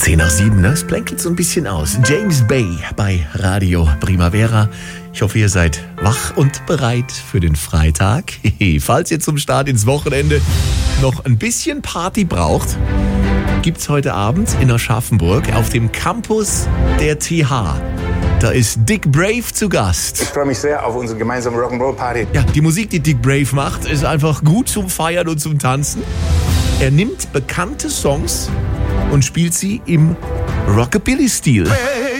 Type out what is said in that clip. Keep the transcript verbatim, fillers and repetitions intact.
zehn nach sieben, ne? Es plänkelt so ein bisschen aus. James Bay bei Radio Primavera. Ich hoffe, ihr seid wach und bereit für den Freitag. Falls ihr zum Start ins Wochenende noch ein bisschen Party braucht, gibt's heute Abend in Aschaffenburg auf dem Campus der T H. Da ist Dick Brave zu Gast. Ich freue mich sehr auf unsere gemeinsame Rock'n'Roll-Party. Ja, die Musik, die Dick Brave macht, ist einfach gut zum Feiern und zum Tanzen. Er nimmt bekannte Songs und spielt sie im Rockabilly-Stil. Hey,